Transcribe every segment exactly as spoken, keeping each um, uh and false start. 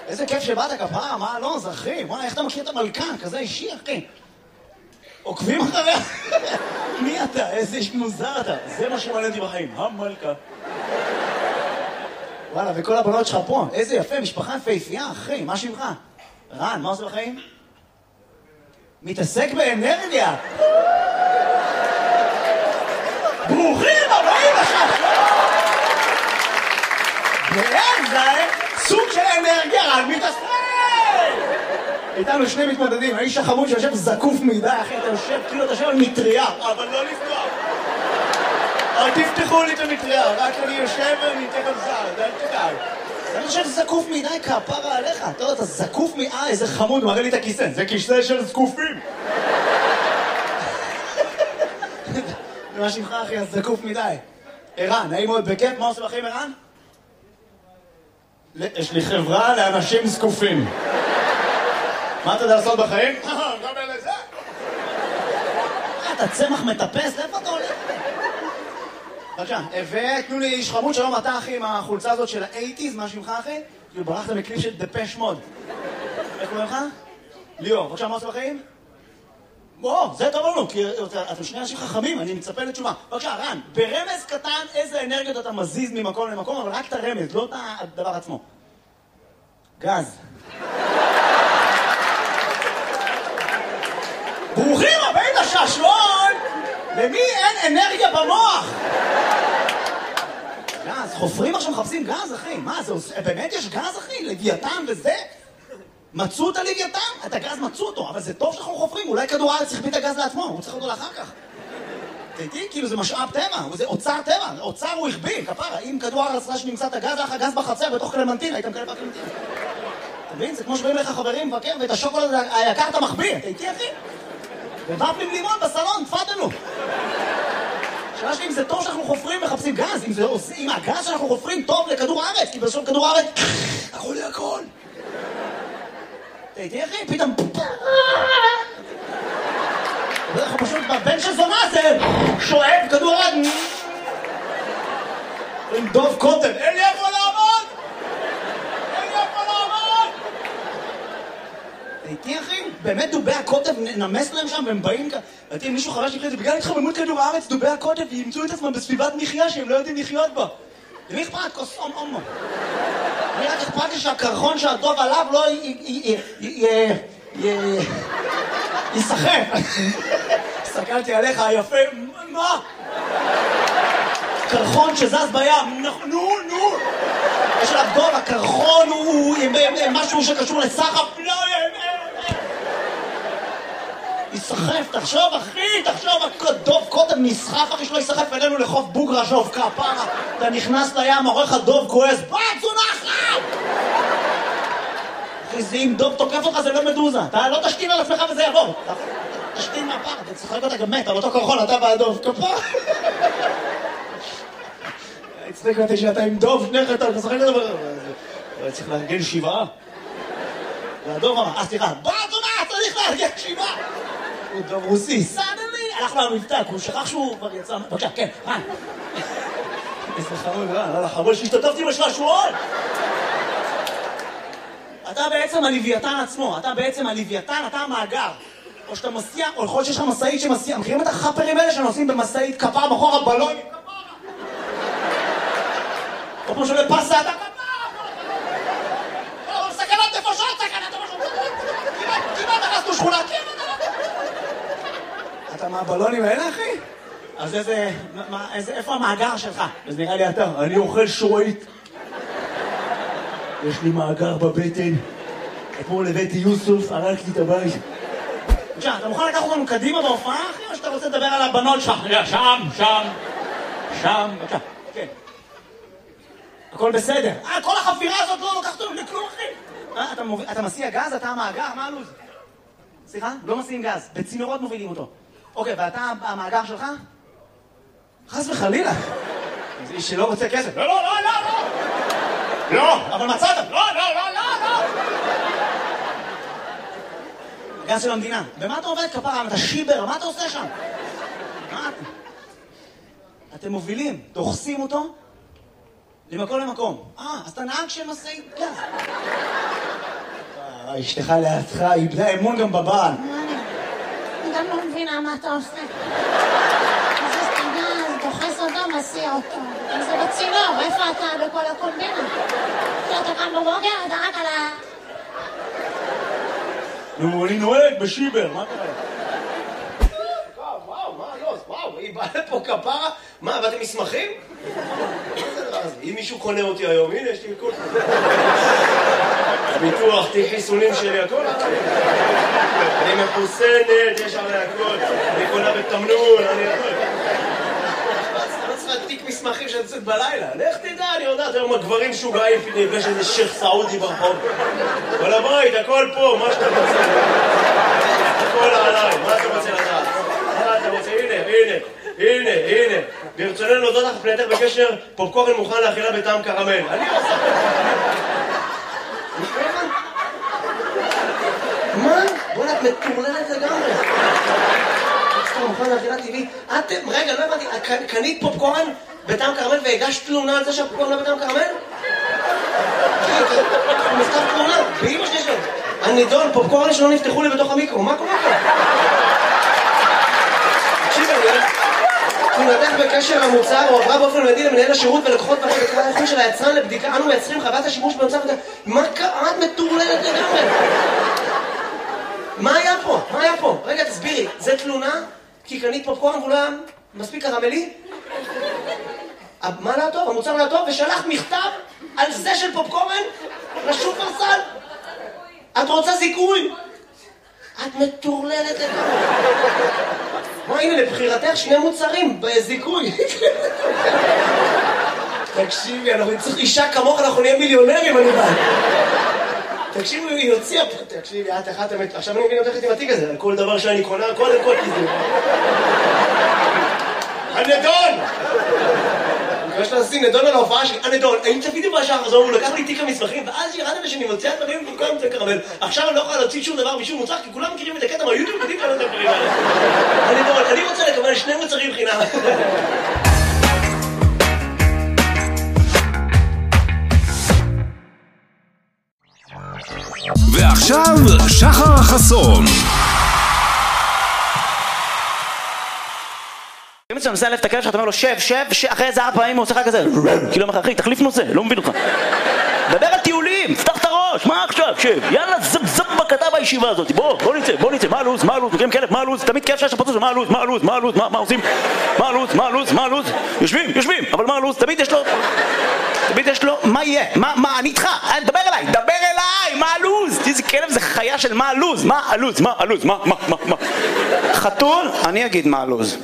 איזה כיף שבאת כפרה, מה לא, זה אחי, וואי, איך אתה מכיר את המלכה? כזה אישי, אחי. עוקבים אחריה? מי אתה? איזה איש מוזר אתה. זה מה שמעניין אותי בחיים, המלכה. וואלה, וכל הבנות שלך פה, איזה יפה, משפחה יפהפייה, אחי, מה שמך? רן, מה עושה בחיים? מתעסק באנרגיה. ברוכים הבאים לשם. ואין זה סוג של אנרגיה, רן מתעסק. איתנו שני מתמודדים, האיש החמוד שיושב זקוף מדי, אחי, אתה יושב, כאילו אתה יושב על מטריה, אבל לא לפתוח. אל תפתחו לי את המטריה, רק אני יושב וניתן על זר, אל תדאג. אני חושב זקוף מדי כפרה עליך, אתה יודע, אתה זקוף מדי, איזה חמוד, מראה לי את הכיסא, זה כיסא של זקופים. מה שמך אחי, אז זקוף מדי. ערן, נעים מאוד בכיף, מה עושה בחיים ערן? יש לי חברה לאנשים זקופים. מה אתה יודע לעשות בחיים? גם אלה זה. אתה צמח מטפס, איפה אתה הולך? בבקשה, ותנו לי איש חמוד, שלום אתה אחי עם החולצה הזאת של ה-שמונים, מה שמך אחי? כאילו ברחת מקליפ של דפש מוד. איך קוראים לך? ליאור, בבקשה, מה עושה בחיים? בוא, זה טוב לנו, כי אתם שני אנשים חכמים, אני מצפה לתשובה. בבקשה, רן, ברמז קטן איזה אנרגיות אתה מזיז ממקום למקום, אבל רק את הרמז, לא את הדבר עצמו. גז. ברוכים הבאים לשעשועון! למי אין אנרגיה במוח? גז, חופרים עכשיו מחפשים גז, אחי. מה, זה עושה... באמת יש גז, אחי? לוויתן וזה? מצאו את הלוויתן? את הגז מצאו אותו, אבל זה טוב שאנחנו חופרים. אולי כדור הארץ יחביא את הגז לעצמו, הוא צריך אותו לאחר כך. תהייתי, כאילו זה משאב טבע, זה אוצר טבע. אוצר הוא החביא, כפרה. אם כדור הארץ רש נמצא את הגז, היה לך גז בחצר בתוך קלמנטין, היית מקלב בקלמנטין. אתה מבין? זה כמו שבאים לך חברים מבקר, ואת השוקולד היקר אתה מחביא. תהייתי, אחי? ובפלים לימון בסלון, תפדלו. שאלה שלי אם זה טוב שאנחנו חופרים מחפשים גז, אם, זה, אם הגז שאנחנו חופרים טוב לכדור הארץ, כי בסוף כדור הארץ, אנחנו לי הכל. תהייתי אחי, פתאום... אנחנו פשוט בבן של זונה זה שואב כדור הארץ. עם דוב קוטן, אין לי איפה לעמוד! אין לי איפה לעמוד! תהייתי אחי, באמת דובי הקוטב נמס להם שם והם באים כאן. ראיתי מישהו חבר שלי, זה בגלל התחממות כדור הארץ, דובי הקוטב ימצאו את עצמם בסביבת מחיה שהם לא יודעים לחיות בה. למי אכפת? כוס אום אומו. אני רק אכפת לי שהקרחון שהדוב עליו לא ייסחף. הסתכלתי עליך היפה, מה? קרחון שזז בים, נו, נו. יש עליו דוב, הקרחון הוא משהו שקשור לסחף, לא, ייסחף, תחשוב אחי, תחשוב, דוב קודם נסחף אחי שלא ייסחף אלינו לחוף בוגרשוב, כפרה, אתה נכנס לים, עורך הדוב כועס, בת זונחת! אחי, זה אם דוב תוקף אותך זה לא מדוזה, אתה לא תשתין על עצמך וזה יעבור, תשתין מהפר, אתה צחק אותה גם מת, על אותו קרחון, אתה והדוב, כפרה. הצטק אותי שאתה עם דוב, שניך אתה משחק את זה, צריך לארגן שבעה. והדוב אמר, אה סליחה, בת זונחת, צריך לארגן שבעה! הוא דוב רוסי, סדלי! הלך לו המבטא, הוא שכח שהוא כבר יצא... בבקשה, כן, רן. איזה חמוד, רן, לא לחמוד שהשתתפתי בשעשועון! אתה בעצם הלוויתן עצמו, אתה בעצם הלוויתן, אתה המאגר. או שאתה מסיע, או יכול להיות שיש לך מסעית שמסיע, מכירים את החפרים האלה שנוסעים במסעית כפר בחור הבלונים? או פה שעולה פסה, אתה כפר! או סכנת נפשות, סכנת נפשות! כמעט נכנסנו שכונה, כמעט! אתה מהבלונים האלה, אחי? אז איזה... מה, איזה... איפה המאגר שלך? אז נראה לי אתה, אני אוכל שורית. יש לי מאגר בבטן. אתמול הבאתי יוסוף, הרג לי את הבית. בבקשה, אתה מוכן לקחת אותנו קדימה בהופעה, אחי? או שאתה רוצה לדבר על הבנות שלך? שם, שם, שם, בבקשה, כן. הכל בסדר. אה, כל החפירה הזאת לא לוקחת אותנו לכלום, אחי. אה, אתה, מוביל... אתה מסיע גז, אתה המאגר, מה הלו"ז? סליחה? לא מסיעים גז, בצינורות מובילים אותו. אוקיי, ואתה המאגר שלך? חס וחלילה. זה איש שלא רוצה כסף. לא, לא, לא, לא, לא. לא, אבל מצאת. לא, לא, לא, לא, לא. גז של המדינה. במה אתה עובד כפרה? אתה שיבר, מה אתה עושה שם? מה אתה? אתם מובילים, דוחסים אותו למקום למקום. אה, אז אתה נהג של משאית גז. אשתך לידך, איבדה אמון גם בבעל. אני גם לא מבינה מה אתה עושה. זה סטגז, דוחס אותו, מסיע אותו. זה בצינור, איפה אתה בכל הקומבינה? אתה קם בבוקר, אתה רק על ה... נו, אני נוהג בשיבר, מה קרה? וואו, וואו, מה לא? וואו, היא באה לפה כפרה? מה, באתם מסמכים? אם מישהו קונה אותי היום, הנה, יש לי הכל. ביטוח, תיק חיסונים שלי, הכל. אני מחוסנת, יש עלי הכל. אני קונה בתמנון, אני הכל. לא צריכה תיק מסמכים שאני יוצאת בלילה. לך תדע, אני יודעת, היום הגברים שוגעים, נפגש איזה שייך סעודי ברחוב. כל הבית, הכל פה, מה שאתה רוצה. הכל עליי, מה אתה רוצה לדעת? מה אתה רוצה? הנה, הנה, הנה, הנה. ברצוננו להודות לך פנייתך בקשר, פופקורן מוכן לאכילה בטעם קרמל. אני עושה... מה? בוא'נה, את מטורללת לגמרי. פופקורן מוכן לאכילה טבעית. את, רגע, לא הבנתי, קנית פופקורן בטעם קרמל והגשת תלונה על זה שהפופקורן לא בטעם קרמל? הוא מכתב תלונה, באמא שלי שלו. הנידון, פופקורן שלא נפתחו לי בתוך המיקרו, מה קורה פה? תקשיב, אני... תלונתך בקשר המוצר הועברה באופן מיידי למנהל השירות ולקוחות פרק את האיכות של היצרן לבדיקה. אנו מייצרים חוות השימוש במוצר... מה קרה? את מטורללת לגמרי. מה היה פה? מה היה פה? רגע, תסבירי. זה תלונה? כי קנית פופקורן והוא לא היה מספיק קרמלי? מה לא טוב? המוצר לא טוב? ושלחת מכתב על זה של פופקורן לשופרסל? את רוצה זיכוי? את מטורללת לגמרי. מה, הנה, לבחירתך שני מוצרים בזיכוי. תקשיבי, אנחנו נצטרך אישה כמוך, אנחנו נהיה מיליונרים, אני בא. תקשיבי, היא הוציאה פה. תקשיבי, את אחת המת... עכשיו אני מבין אותך עם התיק הזה, על כל דבר שאני קונה, קודם כל תזדו. הנדון! אני חושב לשים נדון על ההופעה שלי, הנדון, האם צפיתי בשעה חזור, הוא לקח לי תיק המסמכים, ואז שירדתי שאני מוציאה דברים במקום את הקרמל. עכשיו אני לא יכולה להוציא שום דבר משום מוצר, כי כולם מכירים את הקטע מהיוטיוב, יודעים כאלה את הדברים האלה. הנדון, אני רוצה לקבל שני מוצרים חינם. ועכשיו, שחר חסון. אם אתה מנסה להלף את הכלב שלך, אתה אומר לו שב, שב, אחרי איזה ארבע פעמים הוא עושה לך כזה כאילו אומר לך, אחי, תחליף נושא, לא מבין אותך. דבר על טיולים, פתח את הראש, מה עכשיו, שב, יאללה, זב זב בקטע בישיבה הזאת, בוא, בוא נצא, בוא נצא, מה הלו"ז, מה הלו"ז, מכירים כלב, מה הלו"ז, תמיד כיף שיש הפוצץ, מה הלו"ז, מה הלו"ז, מה הלו"ז, מה עושים, מה הלו"ז, מה הלו"ז, מה הלו"ז, יושבים, יושבים, אבל מה הלו"ז, תמיד יש לו, תמיד יש לו, מה יהיה, מה, מה, אני איתך, דבר אליי, דבר אליי, מה הלו"ז, איזה כלב זה חיה של מה הלו"ז, מה הלו"ז, מה הלו"ז, מה, מה, מה, מה, חתול, אני אגיד מה הלו"ז.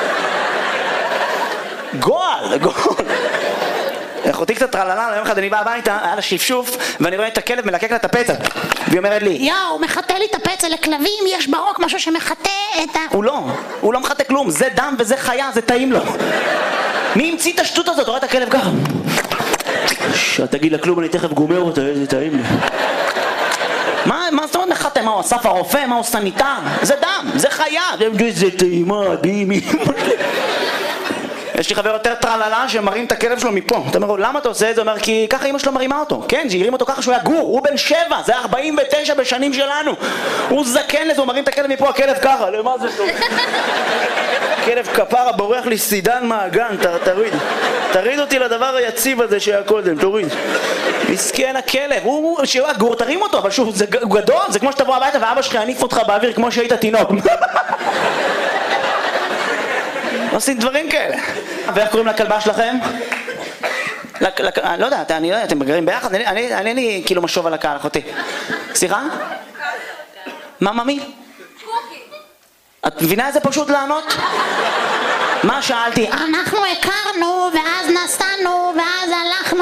גועל, גועל. אחותי קצת טרללה, יום אחד אני בא הביתה, היה לה שפשוף, ואני רואה את הכלב מלקק לה את הפצע. והיא אומרת לי, יאו, הוא מחטא לי את הפצע, לכלבים יש ברוק משהו שמחטא את ה... הוא לא, הוא לא מחטא כלום, זה דם וזה חיה, זה טעים לו. מי המציא את השטות הזאת? רואה את הכלב ככה. תגיד לה כלום, אני תכף גומר אותה, איזה טעים לי. מה, מה זאת אומרת מחטא? מה הוא אסף הרופא? מה הוא סניטר? זה דם, זה חיה. זה טעימה, דימי. יש לי חבר יותר טרללה שמרים את הכלב שלו מפה. אתה אומר לו, למה אתה עושה את זה? הוא אומר, כי ככה אמא שלו מרימה אותו. כן, שהרים אותו ככה שהוא היה גור, הוא בן שבע, זה ארבעים ותשע בשנים שלנו. הוא זקן לזה, הוא מרים את הכלב מפה, הכלב ככה, למה זה טוב? כלב כפרה בורח לי סידן מהגן, תוריד. תריד אותי לדבר היציב הזה שהיה קודם, תוריד. מסכן הכלב, הוא שהוא היה גור, תרים אותו, אבל שוב, זה גדול, זה כמו שתבוא הביתה ואבא שלך יניף אותך באוויר כמו שהיית תינוק. עושים דברים כאלה. ואיך קוראים לכלבה שלכם? לא יודע, אני לא יודע, אתם גרים ביחד? אני אין לי כאילו משוב על הקהל, אחותי. סליחה? מה, ממי? קוקי. את מבינה איזה פשוט לענות? מה שאלתי? אנחנו הכרנו, ואז נסענו, ואז הלכנו...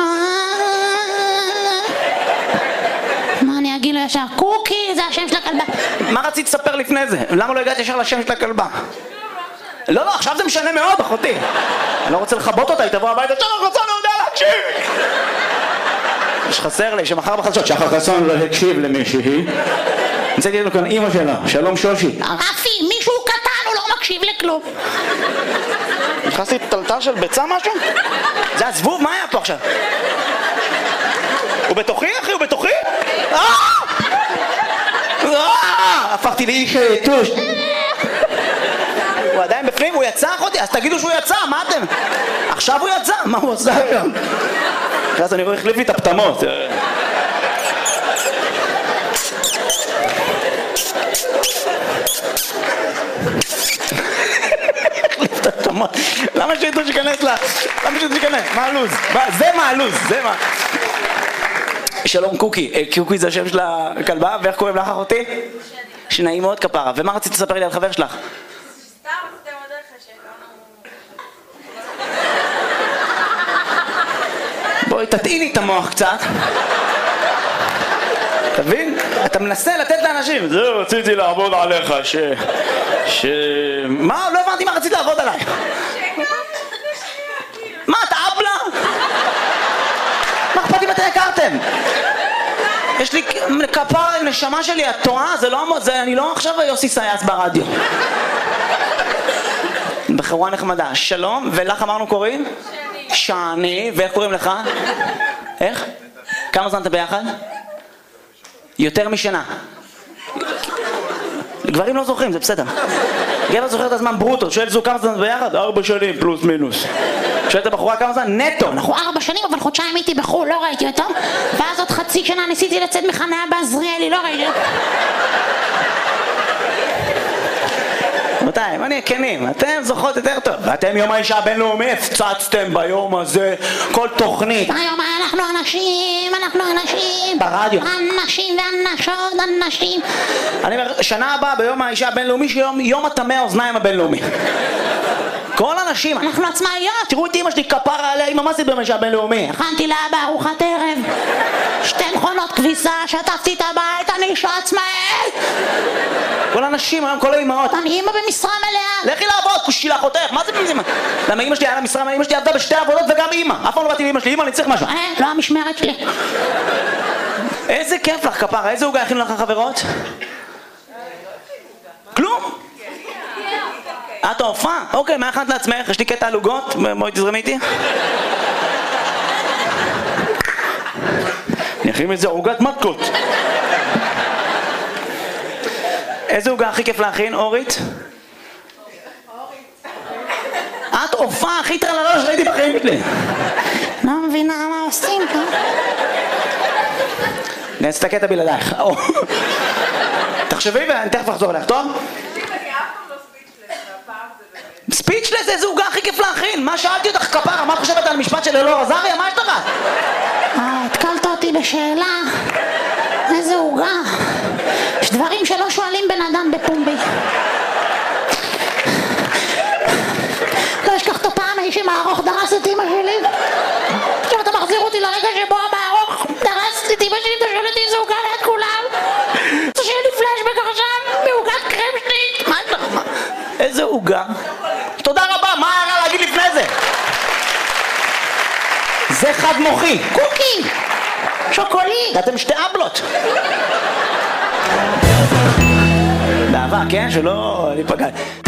מה אני אגיד לו ישר? קוקי, זה השם של הכלבה. מה רצית לספר לפני זה? למה לא הגעת ישר לשם של הכלבה? לא, לא, עכשיו זה משנה מאוד, אחותי. אני לא רוצה לחבות אותה, היא תבוא הביתה, שחר חסון לא יודע להקשיב! יש חסר לי שמחר בחדשות, שחר חסון לא הקשיב למישהי. נמצאתי לנו כאן אימא שלה, שלום שושי. רפי, מישהו קטן, הוא לא מקשיב לכלום. נכנסתי טלטל של ביצה משהו? זה הזבוב, מה היה פה עכשיו? הוא בתוכי, אחי? הוא בתוכי? אה! באתי לאיש היתוש. הוא עדיין בפנים? הוא יצא אחותי? אז תגידו שהוא יצא, מה אתם? עכשיו הוא יצא? מה הוא עושה היום? אז אני רואה החליף לי את הפתמות. למה שיתו שכנס לה? למה שיתו שכנס? מה הלוז? זה מה הלוז? זה מה? שלום קוקי. קוקי זה השם של הכלבה, ואיך קוראים לך אחותי? שנעים מאוד כפרה. ומה רצית לספר לי על חבר שלך? סתם, סתם עוד איך שקראנו... בואי תטעיני את המוח קצת. תבין? אתה מנסה לתת לאנשים. זהו, רציתי לעבוד עליך, ש... ש... מה? לא הבנתי מה רצית לעבוד עליי. מה, אתה אבלה? מה אכפת אם אתם הכרתם? יש לי כפר עם נשמה שלי, את טועה? זה לא... זה... אני לא עכשיו יוסי סייס ברדיו. בחורה נחמדה. שלום, ולך אמרנו קוראים? שני. שני, ואיך קוראים לך? איך? כמה זמן אתה ביחד? יותר משנה. גברים לא זוכרים, זה בסדר. גבר זוכר את הזמן ברוטו, שואל זו כמה זמן ביחד? ארבע שנים פלוס מינוס. שואל את הבחורה כמה זמן? נטו. אנחנו ארבע שנים, אבל חודשיים הייתי בחו"ל, לא ראיתי אותו. ואז עוד חצי שנה ניסיתי לצאת מחניה בעזריאלי, לא ראיתי אותו. רבותיי, בוא נהיה כנים, אתם זוכרות יותר טוב. ואתם יום האישה הבינלאומי הפצצתם ביום הזה כל תוכנית. היום אנחנו אנשים, אנחנו אנשים. ברדיו. אנשים ואנשות, אנשים. אני אומר, שנה הבאה ביום האישה הבינלאומי, שיום יום הטמא האוזניים הבינלאומי. כל אנשים, אנחנו עצמאיות. תראו את אמא שלי כפרה עליה, אמא מה עשית ביום האישה הבינלאומי? הכנתי לאבא ארוחת ערב. שתי מכונות כביסה, שטפתי את הבית, אני אישה עצמאית. כל האנשים היום, כל האמהות. אני אמא במשרה מלאה. לכי לעבוד, כושי לאחותך, מה זה במשרה? למה אמא שלי היה לה משרה, אמא שלי עבדה בשתי עבודות וגם אמא. אף פעם לא באתי לאמא שלי, אמא אני צריך משהו. אה, לא המשמרת שלי. איזה כיף לך כפרה, איזה עוגה הכינו לך חברות? כלום? את ההופעה? אוקיי, מה הכנת לעצמך? יש לי קטע על עוגות, בואי תזרמי איתי. אני אכין איזה עוגת מתקות. איזה עוגה הכי כיף להכין, אורית? את הופעה הכי טרללה שראיתי בחיים שלי. לא מבינה מה עושים פה. נעשה את הקטע בלעדייך. תחשבי ואני תכף אחזור אליך, טוב? ספיצ'לס, איזה עוגה הכי כיף להכין? מה שאלתי אותך כפרה? מה חושבת על המשפט של אלאור עזריה? מה יש לך? אה, התקלת אותי בשאלה. איזה עוגה. יש דברים שלא שואלים בן אדם בפומבי. לא אשכח את הפעם האיש עם הארוך דרס את אמא שלי. עכשיו אתה מחזיר אותי לרגע שבו המארוך דרס את אמא שלי ואתה שואל אותי איזה עוגה ליד כולם. אתה שואל לי פלשבק עכשיו בעוגת קרם שלי. מה יש לך? איזה עוגה? תודה רבה, מה היה להגיד לפני זה? זה חד מוחי. קוקי! שוקולי! אתם שתי אבלות. באהבה, כן? שלא ניפגע.